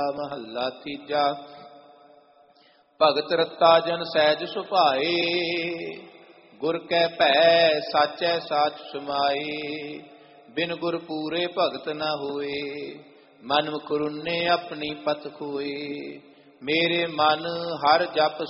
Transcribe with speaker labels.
Speaker 1: ਮਹੱਲਾ ਤੀਜਾ। ਭਗਤ ਰਤਾ ਜਨ ਸਹਿਜ ਸੁਭਾਏ, ਗੁਰ ਕੈ ਭੈ ਸਾਚੈ ਸਾਚ ਸਮਾਏ। ਬਿਨ ਗੁਰ ਪੂਰੇ ਭਗਤ ਨ ਹੋਏ, ਮਨ ਮੁਖ ਰੁੰਨੇ ਆਪਣੀ ਪਤ ਖੋਏ। ਮੇਰੇ ਮਨ ਹਰ ਜਪ